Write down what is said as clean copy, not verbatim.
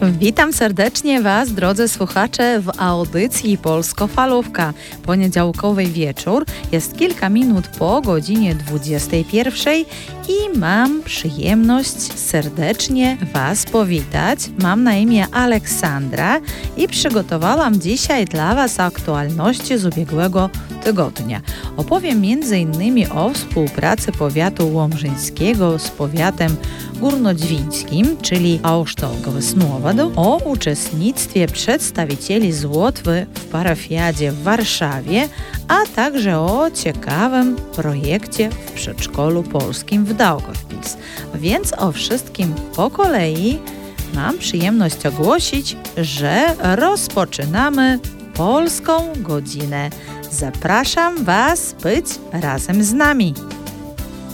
Witam serdecznie Was, drodzy słuchacze, w audycji Polsko-Falówka. Poniedziałkowy wieczór, jest kilka minut po godzinie 21 i mam przyjemność serdecznie Was powitać. Mam na imię Aleksandra i przygotowałam dzisiaj dla Was aktualności z ubiegłego tygodnia. Opowiem m.in. o współpracy powiatu łomżyńskiego z powiatem górnodźwińskim, czyli Ausztolkowy-Snowodu, o uczestnictwie przedstawicieli z Łotwy w parafiadzie w Warszawie, a także o ciekawym projekcie w przedszkolu polskim w Daugavpils. Więc o wszystkim po kolei mam przyjemność ogłosić, że rozpoczynamy Polską Godzinę. Zapraszam Was być razem z nami.